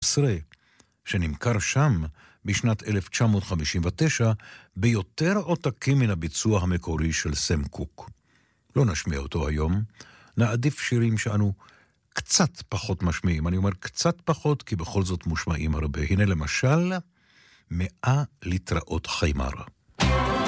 11, שנמכר שם בשנת 1959 ביותר עותקים מן הביצוע המקורי של סם קוק. לא נשמיע אותו היום, נעדיף שירים שאנו קצת פחות משמיעים. אני אומר קצת פחות כי בכל זאת מושמעים הרבה. הנה למשל, 100 להתראות חיימרה.